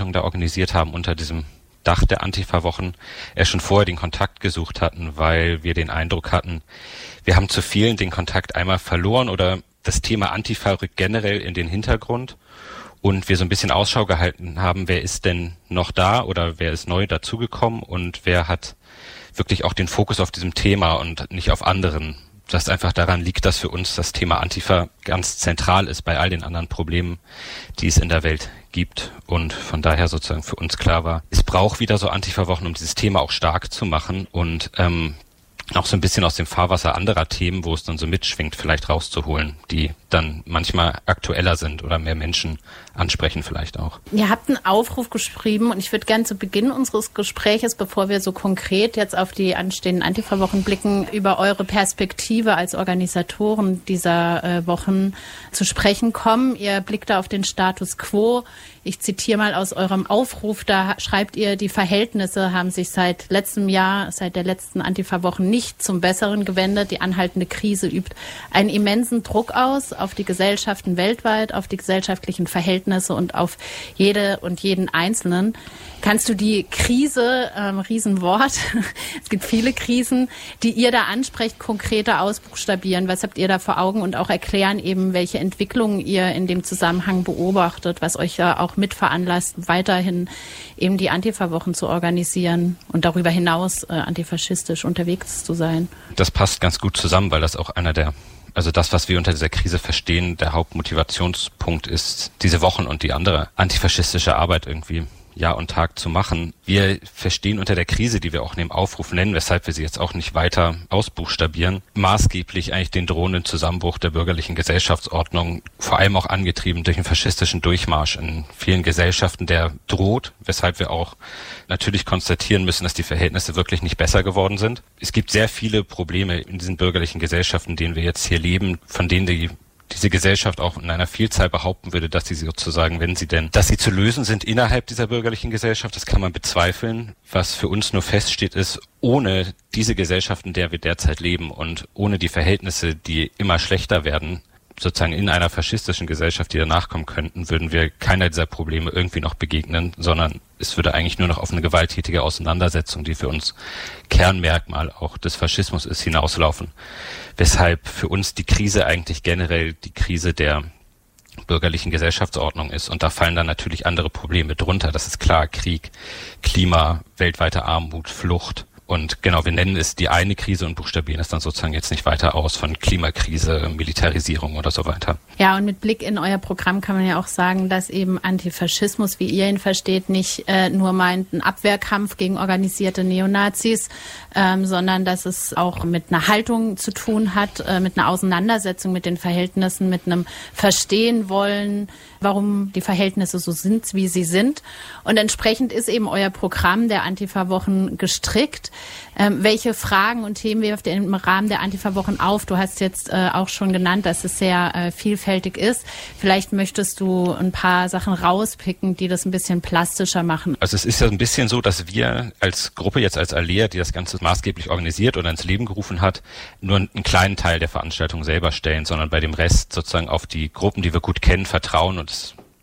Anfang da organisiert haben unter diesem Dach der Antifa-Wochen, erst schon vorher den Kontakt gesucht hatten, weil wir den Eindruck hatten, wir haben zu vielen den Kontakt einmal verloren oder das Thema Antifa rückt generell in den Hintergrund und wir so ein bisschen Ausschau gehalten haben, wer ist denn noch da oder wer ist neu dazugekommen und wer hat wirklich auch den Fokus auf diesem Thema und nicht auf anderen. Das einfach daran liegt, dass für uns das Thema Antifa ganz zentral ist bei all den anderen Problemen, die es in der Welt gibt. Und von daher sozusagen für uns klar war, es braucht wieder so Antifa-Wochen, um dieses Thema auch stark zu machen und auch so ein bisschen aus dem Fahrwasser anderer Themen, wo es dann so mitschwingt, vielleicht rauszuholen, die dann manchmal aktueller sind oder mehr Menschen ansprechen vielleicht auch. Ihr habt einen Aufruf geschrieben und ich würde gerne zu Beginn unseres Gespräches, bevor wir so konkret jetzt auf die anstehenden Antifa-Wochen blicken, über eure Perspektive als Organisatoren dieser Wochen zu sprechen kommen. Ihr blickt da auf den Status quo. Ich zitiere mal aus eurem Aufruf, da schreibt ihr, die Verhältnisse haben sich seit letztem Jahr, seit der letzten Antifa-Wochen nicht zum Besseren gewendet. Die anhaltende Krise übt einen immensen Druck aus auf die Gesellschaften weltweit, auf die gesellschaftlichen Verhältnisse und auf jede und jeden Einzelnen. Kannst du die Krise, Riesenwort, es gibt viele Krisen, die ihr da ansprecht, konkreter ausbuchstabieren? Was habt ihr da vor Augen und auch erklären eben, welche Entwicklungen ihr in dem Zusammenhang beobachtet, was euch ja auch mit veranlasst, weiterhin eben die Antifa-Wochen zu organisieren und darüber hinaus antifaschistisch unterwegs zu sein? Das passt ganz gut zusammen, weil das auch also das, was wir unter dieser Krise verstehen, der Hauptmotivationspunkt ist, diese Wochen und die andere antifaschistische Arbeit irgendwie Jahr und Tag zu machen. Wir verstehen unter der Krise, die wir auch in dem Aufruf nennen, weshalb wir sie jetzt auch nicht weiter ausbuchstabieren, maßgeblich eigentlich den drohenden Zusammenbruch der bürgerlichen Gesellschaftsordnung, vor allem auch angetrieben durch einen faschistischen Durchmarsch in vielen Gesellschaften, der droht, weshalb wir auch natürlich konstatieren müssen, dass die Verhältnisse wirklich nicht besser geworden sind. Es gibt sehr viele Probleme in diesen bürgerlichen Gesellschaften, in denen wir jetzt hier leben, von denen diese Gesellschaft auch in einer Vielzahl behaupten würde, dass sie sozusagen, dass sie zu lösen sind innerhalb dieser bürgerlichen Gesellschaft, das kann man bezweifeln. Was für uns nur feststeht, ist, ohne diese Gesellschaft, in der wir derzeit leben und ohne die Verhältnisse, die immer schlechter werden, sozusagen in einer faschistischen Gesellschaft, die danach kommen könnten, würden wir keiner dieser Probleme irgendwie noch begegnen, sondern es würde eigentlich nur noch auf eine gewalttätige Auseinandersetzung, die für uns Kernmerkmal auch des Faschismus ist, hinauslaufen. Weshalb für uns die Krise eigentlich generell die Krise der bürgerlichen Gesellschaftsordnung ist. Und da fallen dann natürlich andere Probleme drunter. Das ist klar, Krieg, Klima, weltweite Armut, Flucht. Und genau, wir nennen es die eine Krise und buchstabieren es dann sozusagen jetzt nicht weiter aus von Klimakrise, Militarisierung oder so weiter. Ja, und mit Blick in euer Programm kann man ja auch sagen, dass eben Antifaschismus, wie ihr ihn versteht, nicht nur meint, ein Abwehrkampf gegen organisierte Neonazis, sondern dass es auch mit einer Haltung zu tun hat, mit einer Auseinandersetzung mit den Verhältnissen, mit einem Verstehen wollen, warum die Verhältnisse so sind, wie sie sind. Und entsprechend ist eben euer Programm der Antifa-Wochen gestrickt. Welche Fragen und Themen wirft ihr im Rahmen der Antifa-Wochen auf? Du hast jetzt auch schon genannt, dass es sehr vielfältig ist. Vielleicht möchtest du ein paar Sachen rauspicken, die das ein bisschen plastischer machen. Also es ist ja ein bisschen so, dass wir als Gruppe jetzt als Alea, die das Ganze maßgeblich organisiert oder ins Leben gerufen hat, nur einen kleinen Teil der Veranstaltung selber stellen, sondern bei dem Rest sozusagen auf die Gruppen, die wir gut kennen, vertrauen. Und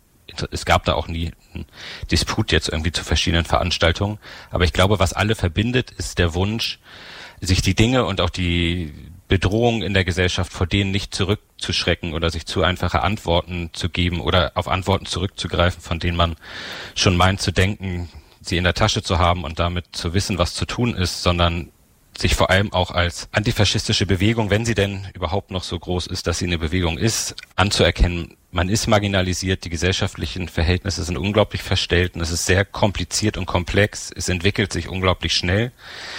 es gab da auch nie einen Disput jetzt irgendwie zu verschiedenen Veranstaltungen. Aber ich glaube, was alle verbindet, ist der Wunsch, sich die Dinge und auch die Bedrohungen in der Gesellschaft, vor denen nicht zurückzuschrecken oder sich zu einfache Antworten zu geben oder auf Antworten zurückzugreifen, von denen man schon meint zu denken, sie in der Tasche zu haben und damit zu wissen, was zu tun ist, sondern sich vor allem auch als antifaschistische Bewegung, wenn sie denn überhaupt noch so groß ist, dass sie eine Bewegung ist, anzuerkennen. Man ist marginalisiert, die gesellschaftlichen Verhältnisse sind unglaublich verstellt und es ist sehr kompliziert und komplex. Es entwickelt sich unglaublich schnell.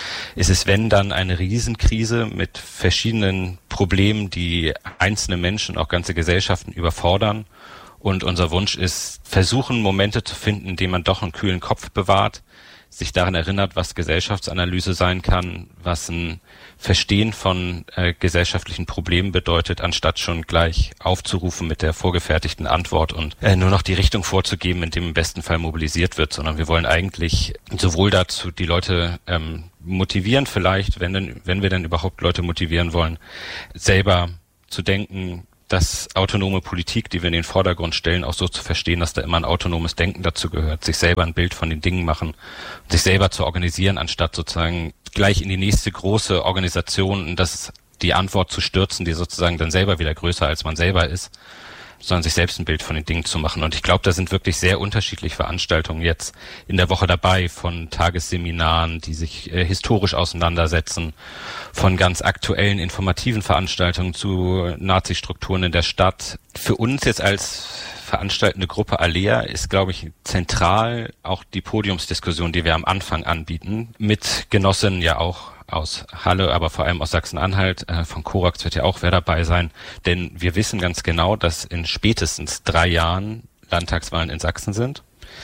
Es ist, wenn dann, eine Riesenkrise mit verschiedenen Problemen, die einzelne Menschen, auch ganze Gesellschaften überfordern. Und unser Wunsch ist, versuchen, Momente zu finden, in denen man doch einen kühlen Kopf bewahrt, sich daran erinnert, was Gesellschaftsanalyse sein kann, was ein Verstehen von gesellschaftlichen Problemen bedeutet, anstatt schon gleich aufzurufen mit der vorgefertigten Antwort und nur noch die Richtung vorzugeben, in dem im besten Fall mobilisiert wird, sondern wir wollen eigentlich sowohl dazu die Leute motivieren vielleicht, wenn wir denn überhaupt Leute motivieren wollen, selber zu denken, dass autonome Politik, die wir in den Vordergrund stellen, auch so zu verstehen, dass da immer ein autonomes Denken dazu gehört, sich selber ein Bild von den Dingen machen, sich selber zu organisieren, anstatt sozusagen gleich in die nächste große Organisation und das die Antwort zu stürzen, die sozusagen dann selber wieder größer als man selber ist, sondern sich selbst ein Bild von den Dingen zu machen. Und ich glaube, da sind wirklich sehr unterschiedliche Veranstaltungen jetzt in der Woche dabei, von Tagesseminaren, die sich historisch auseinandersetzen, von ganz aktuellen informativen Veranstaltungen zu Nazi-Strukturen in der Stadt. Für uns jetzt als veranstaltende Gruppe Alea ist, glaube ich, zentral auch die Podiumsdiskussion, die wir am Anfang anbieten, mit Genossinnen ja auch aus Halle, aber vor allem aus Sachsen-Anhalt. Von Korax wird ja auch wer dabei sein. Denn wir wissen ganz genau, dass in spätestens 3 Jahren Landtagswahlen in Sachsen sind.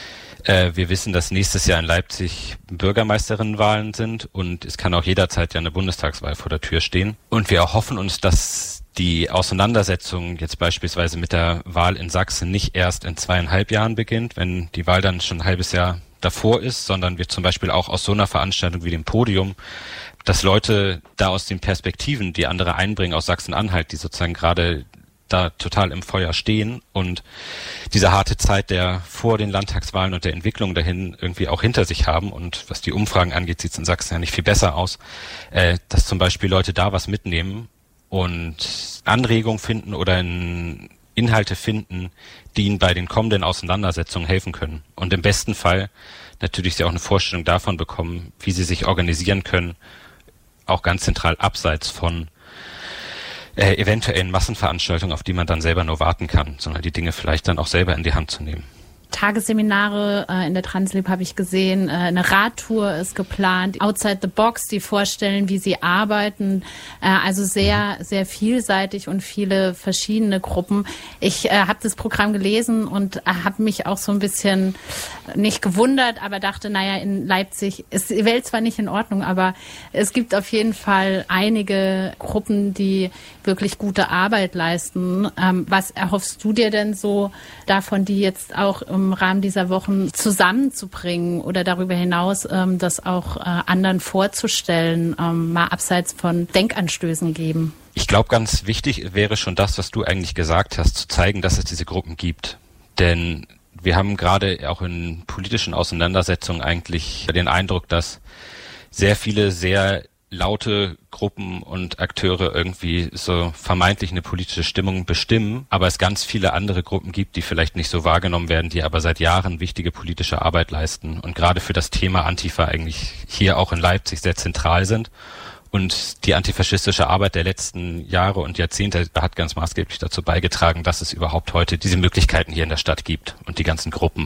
Wir wissen, dass nächstes Jahr in Leipzig Bürgermeisterinnenwahlen sind und es kann auch jederzeit ja eine Bundestagswahl vor der Tür stehen. Und wir erhoffen uns, dass die Auseinandersetzung jetzt beispielsweise mit der Wahl in Sachsen nicht erst in 2,5 Jahren beginnt, wenn die Wahl dann schon ein halbes Jahr davor ist, sondern wir zum Beispiel auch aus so einer Veranstaltung wie dem Podium, dass Leute da aus den Perspektiven, die andere einbringen aus Sachsen-Anhalt, die sozusagen gerade da total im Feuer stehen und diese harte Zeit der vor den Landtagswahlen und der Entwicklung dahin irgendwie auch hinter sich haben und was die Umfragen angeht, sieht es in Sachsen ja nicht viel besser aus, dass zum Beispiel Leute da was mitnehmen und Anregungen finden oder Inhalte finden, die ihnen bei den kommenden Auseinandersetzungen helfen können. Und im besten Fall natürlich sie auch eine Vorstellung davon bekommen, wie sie sich organisieren können, auch ganz zentral abseits von eventuellen Massenveranstaltungen, auf die man dann selber nur warten kann, sondern die Dinge vielleicht dann auch selber in die Hand zu nehmen. Tagesseminare in der Translib habe ich gesehen, eine Radtour ist geplant, Outside the Box, die vorstellen, wie sie arbeiten, also sehr, sehr vielseitig und viele verschiedene Gruppen. Ich habe das Programm gelesen und habe mich auch so ein bisschen nicht gewundert, aber dachte, naja, in Leipzig ist die Welt zwar nicht in Ordnung, aber es gibt auf jeden Fall einige Gruppen, die wirklich gute Arbeit leisten. Was erhoffst du dir denn so davon, die jetzt auch im Rahmen dieser Wochen zusammenzubringen oder darüber hinaus das auch anderen vorzustellen, mal abseits von Denkanstößen geben? Ich glaube, ganz wichtig wäre schon das, was du eigentlich gesagt hast, zu zeigen, dass es diese Gruppen gibt. Denn wir haben gerade auch in politischen Auseinandersetzungen eigentlich den Eindruck, dass sehr viele sehr laute Gruppen und Akteure irgendwie so vermeintlich eine politische Stimmung bestimmen, aber es ganz viele andere Gruppen gibt, die vielleicht nicht so wahrgenommen werden, die aber seit Jahren wichtige politische Arbeit leisten und gerade für das Thema Antifa eigentlich hier auch in Leipzig sehr zentral sind. Und die antifaschistische Arbeit der letzten Jahre und Jahrzehnte hat ganz maßgeblich dazu beigetragen, dass es überhaupt heute diese Möglichkeiten hier in der Stadt gibt und die ganzen Gruppen.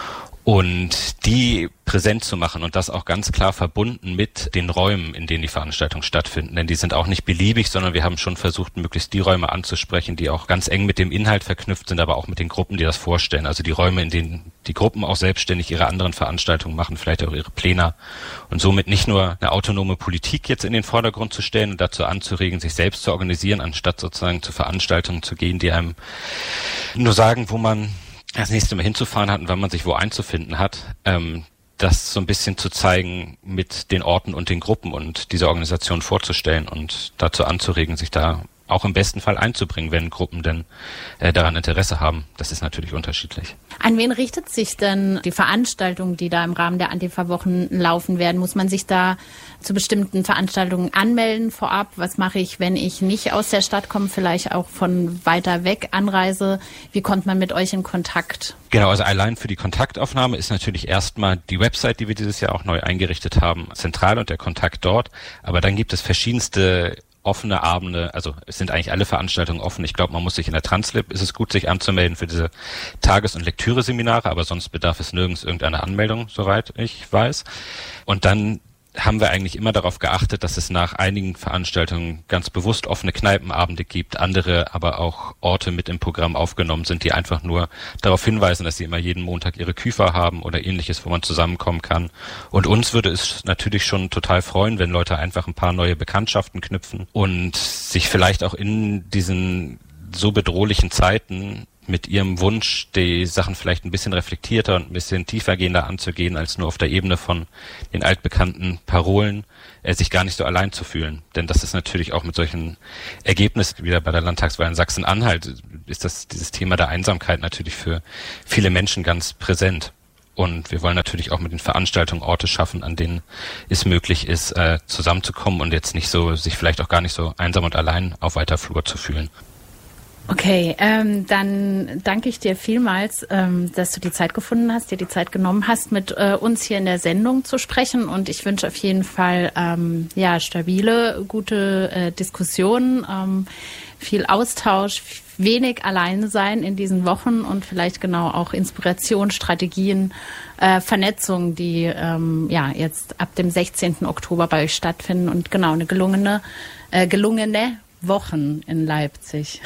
Und die präsent zu machen und das auch ganz klar verbunden mit den Räumen, in denen die Veranstaltungen stattfinden. Denn die sind auch nicht beliebig, sondern wir haben schon versucht, möglichst die Räume anzusprechen, die auch ganz eng mit dem Inhalt verknüpft sind, aber auch mit den Gruppen, die das vorstellen. Also die Räume, in denen die Gruppen auch selbstständig ihre anderen Veranstaltungen machen, vielleicht auch ihre Pläne. Und somit nicht nur eine autonome Politik jetzt in den Vordergrund zu stellen und dazu anzuregen, sich selbst zu organisieren, anstatt sozusagen zu Veranstaltungen zu gehen, die einem nur sagen, wo man das nächste Mal hinzufahren hat und wann man sich wo einzufinden hat, das so ein bisschen zu zeigen mit den Orten und den Gruppen und diese Organisation vorzustellen und dazu anzuregen, sich da auch im besten Fall einzubringen, wenn Gruppen denn daran Interesse haben. Das ist natürlich unterschiedlich. An wen richtet sich denn die Veranstaltung, die da im Rahmen der Antifa-Wochen laufen werden? Muss man sich da zu bestimmten Veranstaltungen anmelden vorab? Was mache ich, wenn ich nicht aus der Stadt komme, vielleicht auch von weiter weg anreise? Wie kommt man mit euch in Kontakt? Genau, also allein für die Kontaktaufnahme ist natürlich erstmal die Website, die wir dieses Jahr auch neu eingerichtet haben, zentral und der Kontakt dort. Aber dann gibt es verschiedenste offene Abende, also es sind eigentlich alle Veranstaltungen offen. Ich glaube, man muss sich in der Translib, ist es gut, sich anzumelden für diese Tages- und Lektüre-Seminare, aber sonst bedarf es nirgends irgendeiner Anmeldung, soweit ich weiß. Und dann haben wir eigentlich immer darauf geachtet, dass es nach einigen Veranstaltungen ganz bewusst offene Kneipenabende gibt, andere aber auch Orte mit im Programm aufgenommen sind, die einfach nur darauf hinweisen, dass sie immer jeden Montag ihre Küfer haben oder ähnliches, wo man zusammenkommen kann. Und uns würde es natürlich schon total freuen, wenn Leute einfach ein paar neue Bekanntschaften knüpfen und sich vielleicht auch in diesen so bedrohlichen Zeiten mit ihrem Wunsch, die Sachen vielleicht ein bisschen reflektierter und ein bisschen tiefergehender anzugehen, als nur auf der Ebene von den altbekannten Parolen, sich gar nicht so allein zu fühlen. Denn das ist natürlich auch mit solchen Ergebnissen, wieder bei der Landtagswahl in Sachsen-Anhalt, ist dieses Thema der Einsamkeit natürlich für viele Menschen ganz präsent. Und wir wollen natürlich auch mit den Veranstaltungen Orte schaffen, an denen es möglich ist, zusammenzukommen und jetzt nicht so, sich vielleicht auch gar nicht so einsam und allein auf weiter Flur zu fühlen. Okay, dann danke ich dir vielmals, dass du die Zeit gefunden hast, dir die Zeit genommen hast, mit uns hier in der Sendung zu sprechen. Und ich wünsche auf jeden Fall stabile, gute Diskussionen, viel Austausch, wenig alleine sein in diesen Wochen und vielleicht genau auch Inspiration, Strategien, Vernetzung, die jetzt ab dem 16. Oktober bei euch stattfinden und genau eine gelungene Wochen in Leipzig.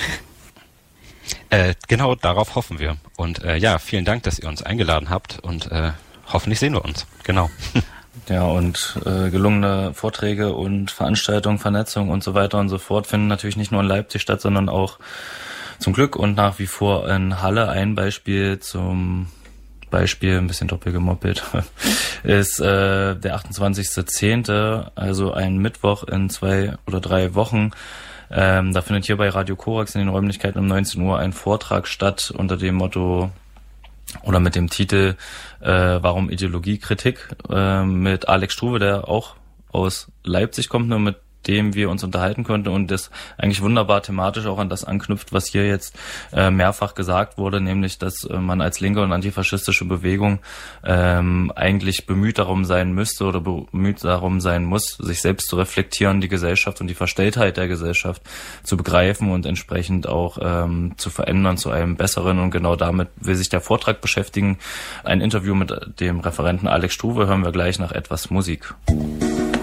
Genau, darauf hoffen wir. Und vielen Dank, dass ihr uns eingeladen habt und hoffentlich sehen wir uns. Genau. Ja, und gelungene Vorträge und Veranstaltungen, Vernetzung und so weiter und so fort finden natürlich nicht nur in Leipzig statt, sondern auch zum Glück und nach wie vor in Halle. Ein Beispiel ein bisschen doppelt gemoppelt, ist der 28.10., also ein Mittwoch in 2 oder 3 Wochen. Da findet hier bei Radio Korax in den Räumlichkeiten um 19 Uhr ein Vortrag statt unter dem Motto oder mit dem Titel Warum Ideologiekritik mit Alex Struve, der auch aus Leipzig kommt, nur mit dem wir uns unterhalten konnten und das eigentlich wunderbar thematisch auch an das anknüpft, was hier jetzt mehrfach gesagt wurde, nämlich, dass man als linke und antifaschistische Bewegung eigentlich bemüht darum sein müsste oder bemüht darum sein muss, sich selbst zu reflektieren, die Gesellschaft und die Verstelltheit der Gesellschaft zu begreifen und entsprechend auch zu verändern zu einem besseren, und genau damit will sich der Vortrag beschäftigen. Ein Interview mit dem Referenten Alex Struve hören wir gleich nach etwas Musik.